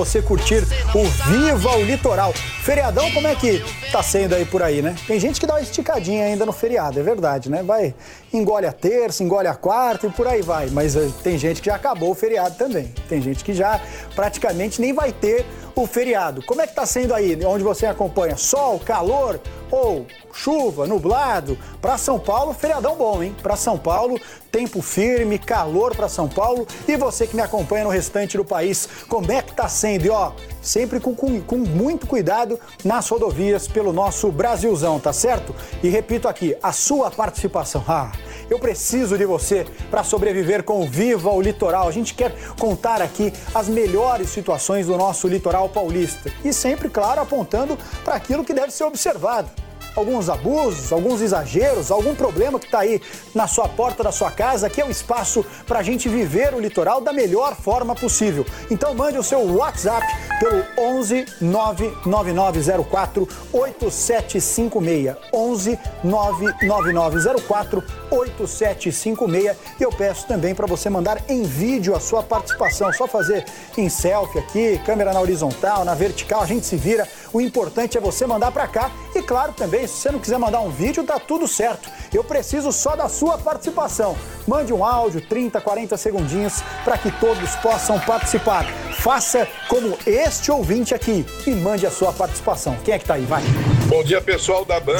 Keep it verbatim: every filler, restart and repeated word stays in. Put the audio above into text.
Você curtir o Viva o Litoral. Feriadão, como é que tá sendo aí por aí, né? Tem gente que dá uma esticadinha ainda no feriado, é verdade, né? Vai, engole a terça, engole a quarta e por aí vai. Mas uh, tem gente que já acabou o feriado também. Tem gente que já praticamente nem vai ter o feriado. Como é que tá sendo aí, onde você acompanha? Sol, calor ou chuva, nublado? Para São Paulo, feriadão bom, hein? Para São Paulo, tempo firme, calor para São Paulo. E você que me acompanha no restante do país, como é que tá sendo? E ó, sempre com, com, com muito cuidado nas rodovias pelo nosso Brasilzão, tá certo? E repito aqui, a sua participação. Ah, eu preciso de você para sobreviver com o Viva o Litoral. A gente quer contar aqui as melhores situações do nosso litoral paulista. E sempre, claro, apontando para aquilo que deve ser observado. Alguns abusos, alguns exageros, algum problema que está aí na sua porta da sua casa, aqui é o espaço para a gente viver o litoral da melhor forma possível. Então mande o seu WhatsApp pelo onze nove nove nove zero quatro oito sete cinco seis, onze nove nove nove zero quatro oito sete cinco seis, e eu peço também para você mandar em vídeo a sua participação, só fazer em selfie aqui, câmera na horizontal, na vertical, a gente se vira, o importante é você mandar para cá e claro também, se você não quiser mandar um vídeo, tá tudo certo. Eu preciso só da sua participação. Mande um áudio, trinta, quarenta segundinhos, para que todos possam participar. Faça como este ouvinte aqui e mande a sua participação. Quem é que tá aí? Vai. Bom dia, pessoal da Band.